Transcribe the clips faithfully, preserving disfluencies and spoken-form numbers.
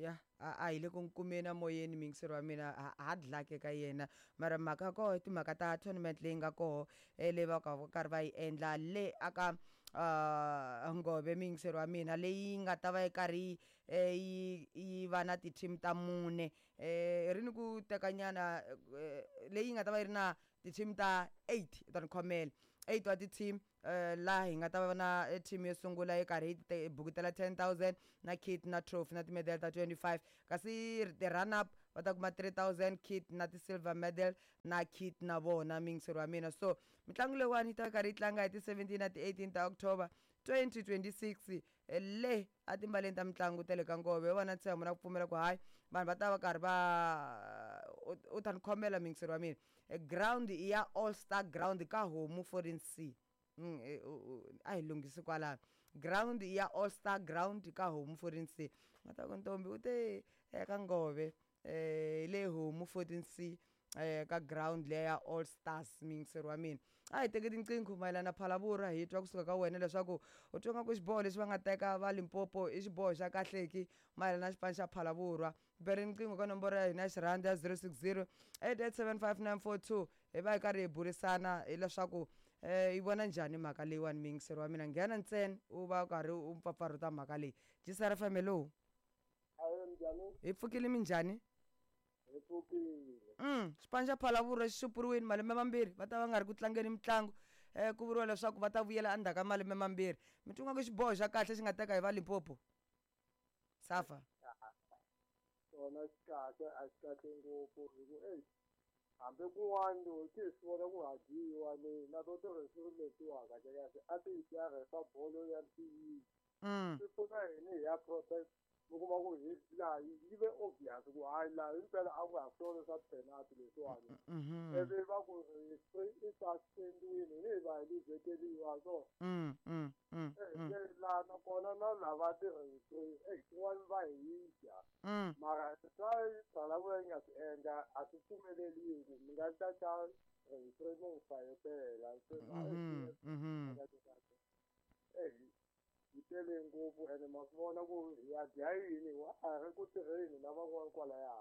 ya a hi le ku kumena moyeni mingiseri wa mina hard luck eka yena mara mhaka koho timhaka ta tournament leyi nga koho le va ka karhi va yi endla le aka uh Nghobe mingiseri wa mina leyi nga ta va yi karhi yi yi va na ti-team ta mune eh ri ni ku tekanyana leyi nga ta va yi ri na ti-team ta eight ta ni khomela eight wa ti-team uh laha hi nga ta va na team yo sungula yi karhi yi bukutela ten thousand na kit na trophy na ti-medal ta twenty-five kasi the run up va ta kuma three thousand kit na ti-silver medal na kit na vona mingiseri wa mina so mitlangu leyiwani yi ta karhi yi tlanga hi ti-seventeen na ti-eighteen ta October twenty twenty-six le a timbaleni ta mitlangu ta le ka Nghobe vona ntshembo na ku pfumela ku hayi vanhu va ta va karhi va u ta ni khomela mingiseri wa mina ground ya All Star ground ka Homu Foreign C a hi lunghisi kwalano ground ya All Star ground ka Homu Foreign C nga ta ku ntombi u te eka Nghobe eh le Homu Foreign C eh ka ground leya All Stars mingiseri wa mina a hi teke tinqingho mayelana Phalaborwa hi twa kusuka ka wena leswaku u twa nga ku xiboho lexi va nga teka va Limpopo i xiboho xa kahleki mayelana na xipano xa Phalaborwa beri nqingho ka nomboro ya hina ya xirhandi ya zero six zero eight eight seven five nine four two hi va hi karhi hi burisana hileswaku eh yi vona njhani mhaka leyiwani mingiseri wa mina nghena ntsena u va u karhi u mpfapfarhuta mhaka leyi Jisara F M hello hi pfukile minjhani Mm, xipano xa Phalaborwa xi xupuriwini malembe mambirhi va ta va nga ri ku tlangeni mitlangu eh ku vuriwa leswaku va ta vuyela endzhaku ka malembe mambirhi mi twa nga ku xiboho xa kahle xi nga teka hi va Limpopo Safa sona xi kahle a xi kahle ngopfu hi ku eyi hambi kun'wana loko ti hi swi vona ku nga dyiwa leyi na to tirhisi letiwaka kahle a ti yi tirhisa bolo ya ntiyisi swi pfuna hini hi ya protect mi kuma ku hi laha yi ve obvious ku hayi laha himpela a ku ha swona swa penalty leswiwani ivi va ku i suspendiwini hi va hi luzekeliwa so laha nakona na lava tirhisi eyi tin'wani va hi dya mara swa Phalaborwa yi nga swi endla a swi pfumeleliwi ku mi nga ta ta registry no fayetela eyi yi tele ngopfu ene ma swi vona ku ya dya yini wa ha ri ku tirheni na van'wani kwalaya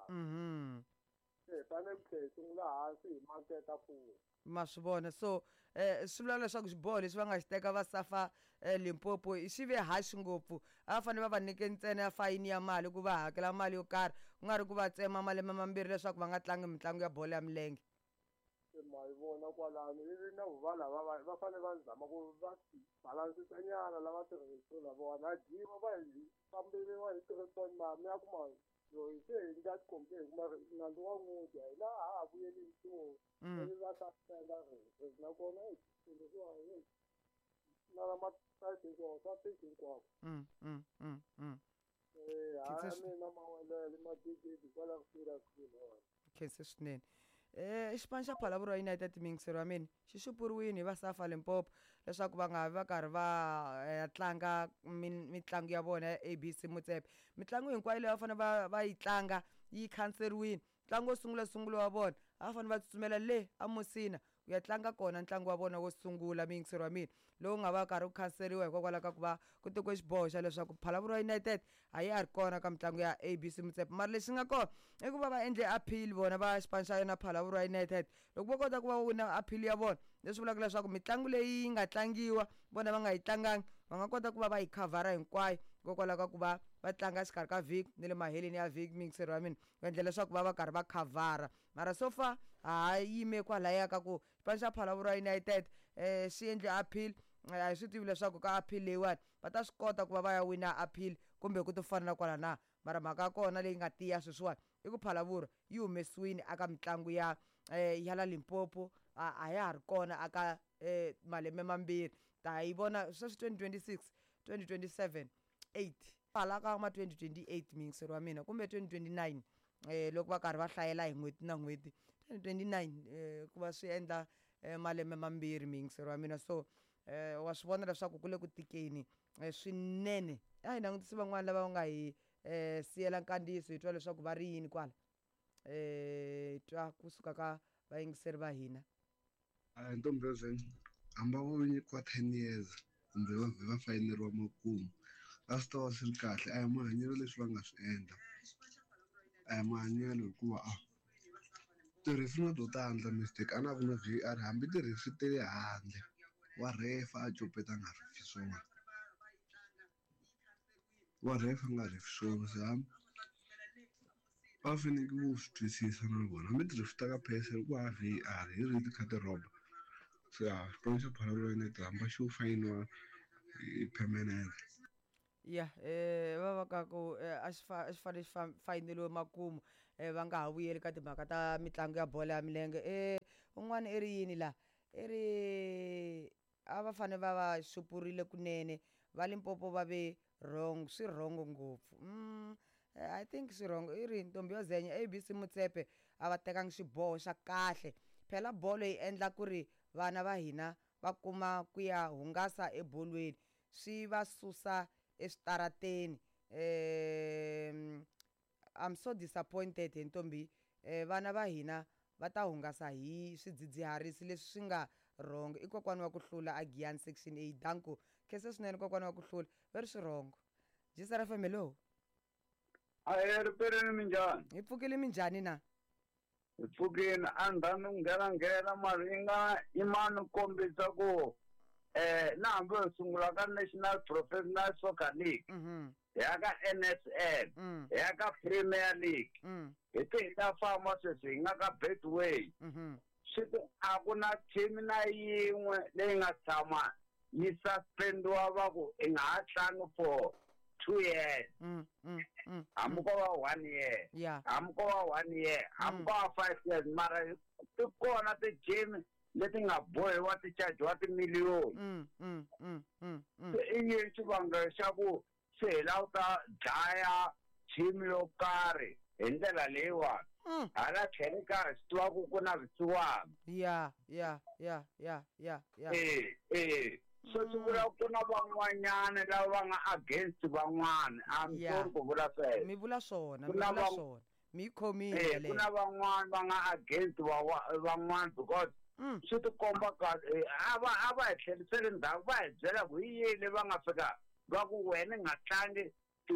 e fane ku tlhe hi sungula hansi hi maketa fuwo ma swi vona so eh swi vula leswaku xiboho lexi va nga xi teka va Safa Limpopo xi ve haxi ngopfu a va fanele va va nyike ntsena ya fayini ya mali ku va hakela mali yo karhi ku nga ri ku va tsema malembe mambirhi leswaku va nga tlangi mitlangu ya bolo ya milenge ma yi vona kwalano ivi na vuva lava va va fanele va zama ku va balansisa nyana lava tirhisi lavona dyiwa va hi famberiwa hi tirhisani ma mi ya kuma loyi se hi nga tikombe hi kuma nandzu wa n'wudya hi laha ha ha vuyeli nchumu ivi va suspenda resi nakona leswiwa na lama sayitiso swa tiki hinkwako mm mm mm mm eh mina mawelele madigidi kwala ku tirha swilo khense swinene eh xipano xa Phalaborwa United mingiseri wa mina xi xupuriwini hi va Safa Limpopo leswaku va nga vi va karhi va tlanga mitlangu ya vona ya A B C Motsepe mitlangu hinkwayo leyi va fanele va va yi tlanga yi canceriwini ntlangu wo sungula sungula wa vona a va fanele va tsutsumela le a Musina ku ya tlanga kona ntlangu wa vona wo sungula mingiseri wa mina lowu nga va karhi ku canceriwa hikokwalaho ka ku va ku tekiwe xiboho xa leswaku Phalaborwa United a yi ha ri kona ka mitlangu ya A B C Motsepe mara lexi nga kona i ku va va endle appeal vona va xipano xa yona Phalaborwa United loko va kota ku va wina appeal ya vona leswi vulaka leswaku mitlangu leyi nga tlangiwa vona va nga yi tlangangi va nga kota ku va va yi khavhara hinkwayo hikokwalaho ka ku va va tlanga xikarhi ka vhiki ni le maheleni ya vhiki mingiseri wa mina ku endla leswaku va va karhi va khavhara mara so far ha yime kwalaya ka ku xipano xa Phalaborwa United eh xi endle appeal a hi swi tivi leswaku ka appeal leyiwani va ta swi kota ku va va ya wina appeal kumbe ku to fana na kwala na mara mhaka ya kona leyi nga tiya sweswiwani i ku Phalaborwa yi humesiwini aka mitlangu ya eh ya la Limpopo a ya ha ri kona aka eh malembe mambirhi ta yi vona sweswi twenty twenty-six twenty twenty-seven eight hala ka ma twenty twenty-eight mingiseri wa mina kumbe twenty twenty-nine eh loko va karhi va hlayela hi n'hweti na n'hweti twenty twenty-nine eh ku va swi endla malembe mambirhi mingiseri wa mina so eh wa swi vona leswaku ku le ku tikeni swinene a hi langutisi van'wana lava nga hi eh siyela nkandziyiso hi twa leswaku va ri yini kwala eh twa kusuka ka vayingiseri va hina a ntombi rezeni hamba vo nyikiwa ten years kumbe va va fayineriwa makumu a swi ta va swi ri kahle a hi mahanyelo leswi va nga swi endla a mahanyelo hikuva a tirhisi na to tandla mistake a na ku na V R hambi tirhisi te le handle wa refa a copeta nga refi swona wa refa nga refi swona se hambi va fanekele ku swi twisisa na vona hambi tirhisi ta ka phese ku va V R hi ri ti kha ti roba se a xipano xa Phalaborwa United hamba xo fayiniwa hi permanent. ya eh va va ka ku a xi fa xi fane xi fayineliwe makumu va nga ha vuyeli ka timhaka ta mitlangu ya bolo ya milenge eh un'wana i ri yini la i ri a va fane va va xupurile kunene va Limpopo va ve wrong swi wrong ngopfu mm, I think swi wrong i ri ntombi yo zenya A B C Motsepe a va tekangi xiboho xa kahle phela bolo yi endla ku ri vana va hina va kuma ku ya hungasa ebolweni swi va susa eswitarateni um I'm so disappointed hi ntombi eh, vana va hina va ta hungasa hi swidzidziharisi leswi swi nga wrong i kokwani wa ku hlula a Giyani section eight danko khensa swinene kokwani wa ku hlula va ri swi wrong Jisara F M hello a hi ri perini minjhani hi pfukile minjhani na hi pfukini a ndhani nghenanghena mari yi nga yi mani kombisa ku eh na hambi hi sungula ka National Professional Soccer League mhm ya ka N S L ya ka Premier League hi ti hi ta famba sweswi hi nga ka Betway mhm swi a ku na team na yin'we leyi nga tshama yi suspendiwa va ku i nga ha tlangi for two years mm mm mm hambi ko va one year yeah hambi ko va one year hambi ko va five years mara ti kona ti-game leti nga bohiwa ti chajiwa timiliyoni mm mm mm mm mm i yini xivangelo xa ku se hi lava ku ta dlaya team yo karhi hi ndlela leyiwani mm hala tlhelo karhi swi tiva ku ku na visiwana yeah yeah yeah yeah yeah yeah eh eh so swi vula ku na van'wanyana lava va nga against van'wana I'm Yeah. sorry ku vula sweswo mi vula swona mi Ku na vula va- swona mi khomile eh ku le na van'wana va nga against va- van'wana because mm swi ti komba kahle a va a va hi tlheriseli ndzhaku va hi byela ku hi yini va nga fika va ku wena nga tlangi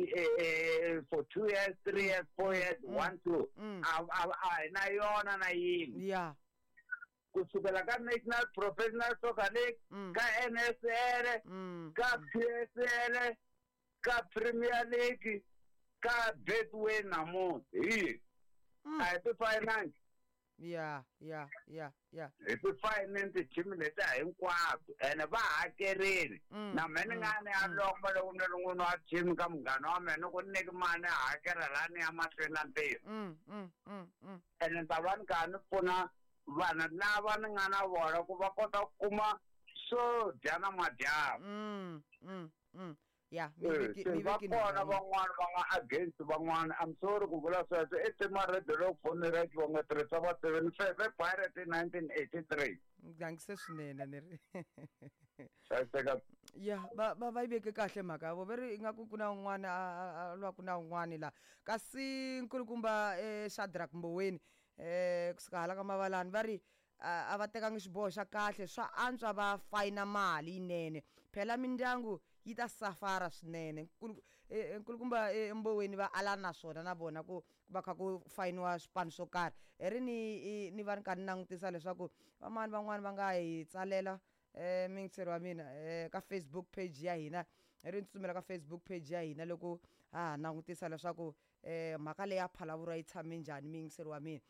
eh for two years three years four years one two mm a a- a hi na yona na yini yeah kusukela ka National Professional Soccer League mm ka N S L mm ka P S L ka Premier League ka Betway namuntlha hi mm. a hi ti finance yeah yeah yeah yeah hi ti finance team leti hinkwato ene va hakerile mm na meni nga ni ya lomba loko ni ri n'wini wa team ka munghana wa mina ku nyiki mali hakela laha ni ya mahlweni na ntirho mm mm mm mm ene ni ta va ni kha ni pfuna vana lava ni nga na vona ku va kota ku kuma swo dya na madyambu mm mm mm yeah mi Eh, veki se mi va veki kona van'wana va nga against van'wana I'm sorry ku vula sweswo i tima radio loko foni ra va nga tirhisa va seven five Pirate in nineteen eighty-three ngangise swinene ni ri hlayiseka ya va va va yi veke kahle mhaka ya vo ve ri ingaku ku na un'wana a a lwaku na un'wana la kasi nkulukumba eh Shadrack Mboweni eh kusuka hala ka Mavalani va ri a a va tekangi xiboho xa kahle swa antswa va fayina mali yinene phela mindyangu yi ta safara swinene Nkulu- eh, nkulukumba eh, Mboweni va alana na swona na vona ku ku va kha ku fayiniwa swipano swo karhi hi ri ni i- ni va ni kha ni langutisa leswaku vamani van'wani va nga hi tsalela eh mingiseri wa mina eh ka Facebook page ya hina hi ri ni tsutsumela ka Facebook page ya hina loko ha langutisa leswaku eh mhaka leyi ya Phalaborwa yi tshame njhani mingiseri wa mina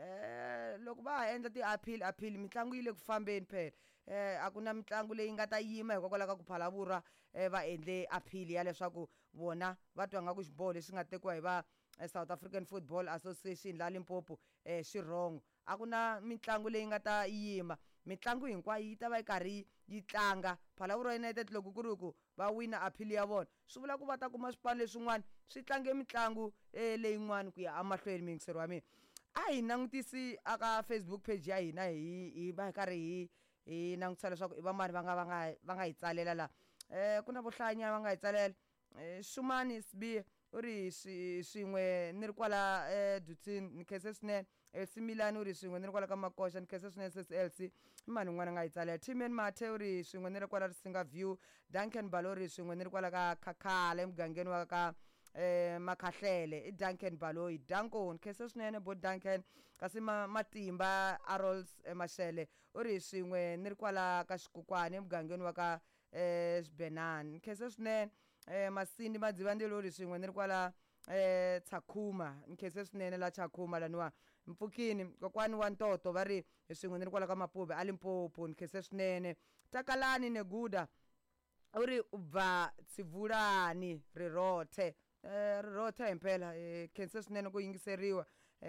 eh loko va ha endla ti-appeal appeal mitlangu yi le ku fambeni phela eh a ku na mitlangu leyi nga ta yima hikokwalaho ka ku Phalaborwa eh va endle appeal ya leswaku vona va twa nga ku xiboho lexi nga tekiwa hi va eh, South African Football Association la Limpopo eh xi wrong a ku na mitlangu leyi nga ta yima mitlangu hinkwayo yi ta va yi karhi yi tlanga Phalaborwa United loko ku ri ku va wina appeal ya vona swi vula ku va ta kuma swipano leswin'wana swi tlange mitlangu eh leyin'wana ku ya amahlweni mingiseri wa mina a hi langutisi aka Facebook page ya hina hi hi va hi karhi hi hi langutisa leswaku i va mani va nga va nga va nga hi tsalela la eh ku na vohlanya va nga hi tsalela eh Shumani Sbi u ri swi- swin'we ni ri kwala eh Dutsini ni khense swinene L C Milan u ri swin'we ni ri kwala ka Makosha ni khense swinene S S L C i mani un'wana a nga hi tsalela Timen Mathe u ri swin'we ni ri kwala Risinga View Duncan Balo u ri swin'we ni ri kwala ka Khakhala emugangeni wa ka eh makhahlele iDuncan Baloyi Dankon khese swinene bo Duncan kasi ma matimba Arols Mashele uri swin'we ni ri kwala ka xikukwana emugangeni wa ka eh Sbenan khese swinene eh Masindi Madzivandelo uri swin'we ni ri kwala eh Tsakuma khese swinene la Tsakuma laniwa Mpfukini kokwani wa Ntoto va ri swin'we ni ri kwala ka Mapuve alimpopo khese swinene Takalani Neguda uri ubva Tsivulani rirothe eh rirothe impela eh khese swinene ku yingiseriwa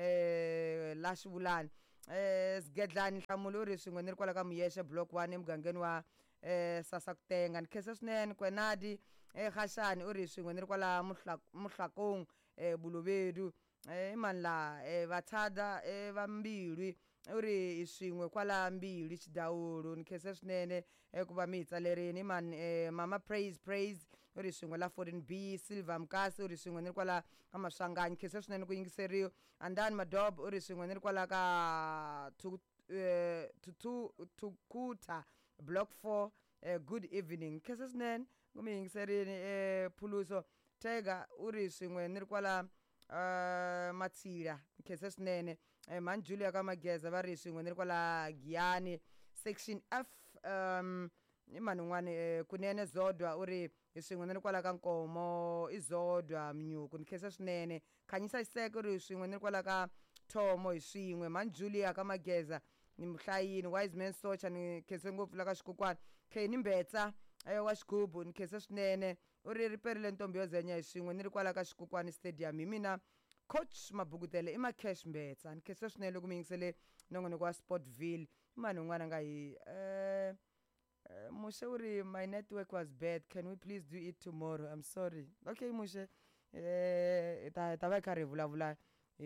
eh la Xivulani eh Sgedlani Nhlamulo uri swin'we ni ri kwala ka Muyeshe block one emugangeni wa eh Sasakutenga khese swinene Kwenadi eh Khashani uri swin'we ni ri kwala Muhlakong eh Bulobedu eh imani la eh Vathada eh Vambilwi uri swin'we kwala Mbilwi Xidawulu khese swinene ekuva mitsa lerini imani eh Mama Praise Praise uri swin'we la fourteen B Silver Mkasi uri swin'we ni ri kwala ka Maswanganyi khese swinene ku yingiseriwa Andani Madob uri swin'we ni ri kwala ka tu eh tu Tukuta block four eh good evening khese swinene ku mi yingiserini eh Phuluso Tega uri swin'we ni ri kwala uh Matsila khese swinene eh Man Julia ka Mageza va ri swin'we ni ri kwala Giyani section F um imani n'wana eh Kunene Zodwa uri swin'we ni ri kwala ka Nkomo Izodwa Mnyuku khese swinene Khanyisa Iseko uri swin'we ni ri kwala ka Thomo hi swin'we Man Julia ka Mageza ni Mhlayini Wise Man Socha ni khese ngopfu la ka Xikukwana Kheni Mbetsa eh wa Xigubu ni khese swinene uri riperile Ntombi yo Zenya hi swin'we ni ri kwala ka Xikukwana stadium hi mina coach Mabukutele i Makesh Mbetsa ni khese swinene ku mi yingisele nongonoko wa Sportville imani n'wana nga hi eh Uh, Mushe uri my network was bad. Can we please do it tomorrow? I'm sorry. Okay Mushe. Eh ta ta va kha ri vulavula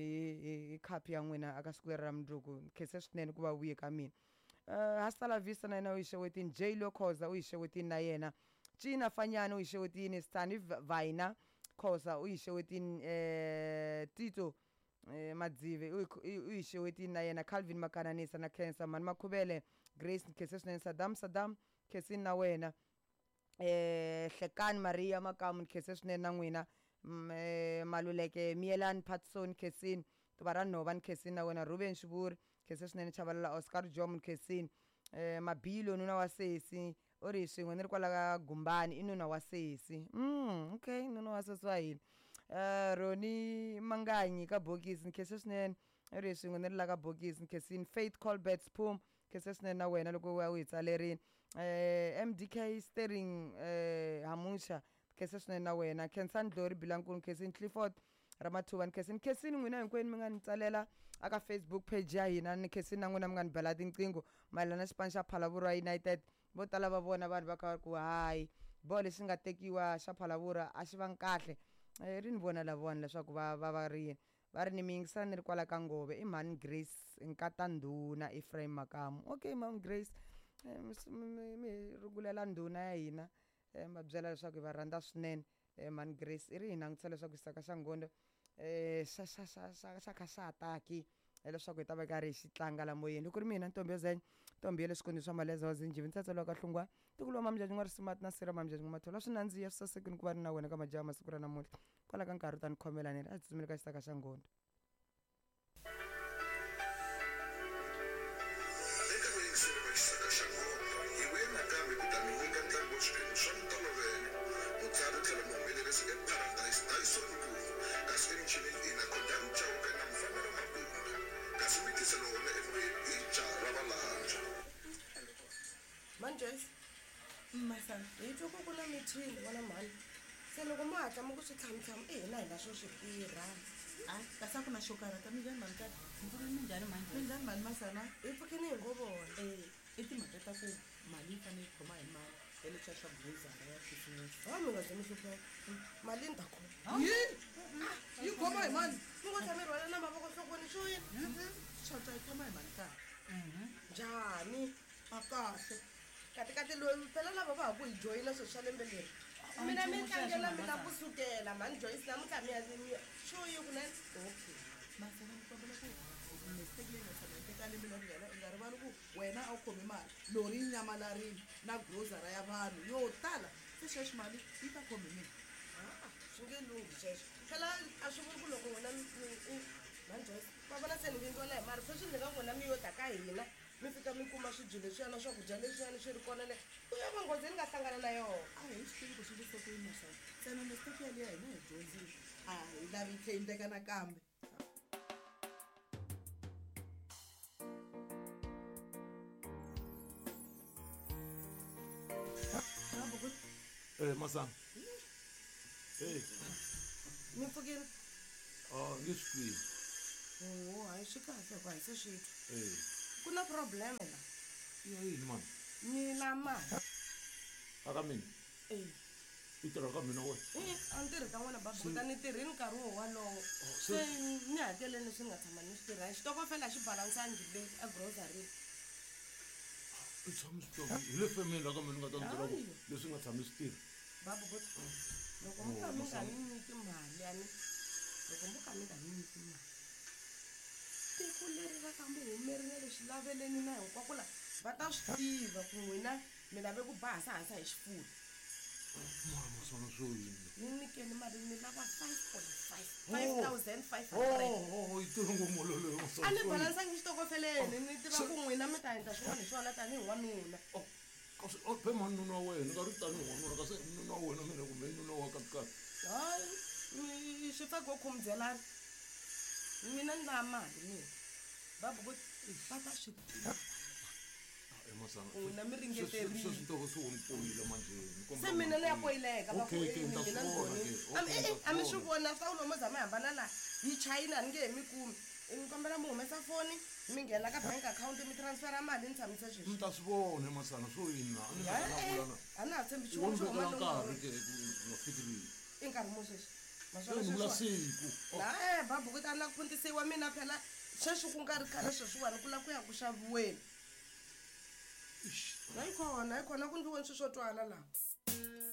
i copy ya n'wina aka siku ra mundzuku khese swinene ku va vuye ka mina. Uh hasta la vista na yena u xewetini J Lo Khoza u xewetini na yena. Cina Fanyana u xewetini Stani Vaina Khoza u xewetini eh Tito eh Madzive u xewetini na yena Calvin Makananisa na Cancer man Makhubele Grace khese swinene Saddam Saddam khesini na wena eh Hlekani Maria Makamu khese swinene na n'wina Maluleke Mielan Patson khesini Tobara Nova khesini na wena Ruben Shiburi khese swinene Chavalala Oscar Jom khesini eh Mabilo nuna wa Sesi uri swin'we ni ri kwala ka Gumbani i nuna wa Sesi mm okay nuna wa Sesi wa hina eh Roni Manganyi ka Bokisi khese swinene uri swin'we ni ri la ka Bokisi khesini Faith Colbert Spum khese swinene na wena loko wa u hi tsalerini eh M D K Steering eh Hamusha khese swinene na wena Kensan Glory Bilankulu khesini Clifford Ramathuba khesini khesini n'wina hinkwenu mi nga ni tsalela aka Facebook page ya hina ni khesini na n'wina mi nga ni bela tinqingo mayelana xipano xa Phalaborwa United vo tala va vona vanhu va ka ku hayi bolo lexi nga tekiwa xa Phalaborwa a xi va kahle eh ri ni vona lavona leswaku va va va ri va ri ni mi yingisana ni ri kwala ka Ngove i Mani Grace Nkata Nduna Ephraim Makamu okay Mom Grace mi rungulela nduna ya hina eh ma byela leswaku hi va rhandza swinene eh Mani Grace i ri hi langutisa leswaku xisaka xa Ngondo eh xa xa xa xa kha xa ataki leswaku hi ta va ka ri xi tlanga la moyeni ku ri mina Ntombi yo Zenya Ntombi le swikondi swa Maleza wa Zinjivi ntsatselo ka Hlungwa tikulo mamjaji n'wa ri smart na sira mamjaji n'wa swi nandziya swi sasekini ku va ri na wena ka majaha masiku ra namuntlha kwala ka nkarhi tani khomela ni a tsutsumile ka xisaka xa Ngondo Manjoyce, my son, you took a good meeting one a man. Se loko ma hatla mo ku swi tshamisama eh na hina swo swi tirha hayi kasi a ku na xo karata mi njhani mani kati mpfukeni mi njhani mani mi njhani mani masana hi pfukeni hi ngo vona eh i timhaka ta ku mali yi fanele yi khoma hi mali ya le xa xa grocery ya business ha mi nga ze mi hlupheka mali ni ta khoma yi yi khoma hi mani mi ngo tshami rhwala na mavoko nhlokweni xo yini xota yi khoma hi mani kati njhani a kahle kati kati loyi phela lava va ha ku hi joyina swilo swa lembe leri mina mi tlangela mina kusukela mani Joyce namuntlha mi ya xo yi kunene okay masana mi kombela ku mistake leyi nga tshama eka lembe leri nga nga rivali ku wena a wu khomi mali lori yi nyamalarile na grocery ya vanhu yo tala se xexi mali yi ta khomi mina swi nge lunghi sweswo phela a swi vuri ku loko n'wina manjoyce va vona se ni vindziwa na hi mari fashion le ka n'wina mi yo ta ka hina mi fika mi kuma swibyi leswiyana swakudya leswiyani swi ri kona le ku ya va nghozi ni nga hlangana na yona a hi swi tivi ku swi visokuyini naswona ntsena mistake yaliya hina hi dyondzile a hi lavi yi tlhe yi ndleka nakambe Eh Masang. Eh, mi pfukile ah ngiswi. o hayi swi kahle ku a hi se swi twa Eh, ku na problem la ya yini man? ni na mali Aka mina. eh Itira ka mina wena. Eh, a ni tirhi ka n'wana babuta ni tirhini nkarhi wo walowo se- se ni hakeleni leswi ni nga tshama ni swi tirha xitokofela xi balansangi le agrocery I tshama switoko. Hi le family la ka mina nga ta ndlela ku Hayi. leswi nga tshami swi tirha. babu ku loko mi ka mi nga ni nyiki mali yani loko mi ka mi nga ni nyiki mali tiko leri ra ka mi humerile lexi laveleni na hinkwako la va ta swi tiva ku n'wina mi lave ku bahasahasa hi xifulo Mama sona swo yini. ni nyikeni mali ni lava five point five five thousand five hundred Oh, oh, itira ngomololo yo sona. a ni balansangi xitokofeleni ni tiva ku n'wina mi ta endla swin'wana hi swona tanihi n'wanuna Oh, kasi oh pe man nuna wa wena, nga ri tani n'wanuna kasi nuna wa wena mina kumbe nuna wa katikati. hayi swi fake ku mi byelani mina ni lava mali mina babu ku va ta swi tiva Eh Masang. n'wina mi ringeterile Sweswi switoko swi wu mpoyile manjeni. se mina ni ya poyileka va ku Okay, okay, "Eh, ta mina swi ni vona vonile." ke. Ami- Okay, eh, ta a mi swi swi vona. vona swa ku lomu za mi hambana laha hi chayina ni nge he mi kumi mi kombela mi humesa foni mi nghena ka bank account mi transfera mali ni tshamise Mi sweswi ta swi vona Masana swo yini na. A ni ta Eh, vula na. a na ha tshembi Wo xin'wana ni xo huma vekela nkarhi lowun'wana ke ku nga fikirini. i nkarhi mo sweswi Se naswona ni vula sweswiwa- siku. Oh, na eh babu ku ta na ku puntisiwa mina phela sweswi ku nga ri khale sweswiwani ku lava ku ya ku xaviweni ish. na yi kona yi kona ku ndliweni swi swo twala laha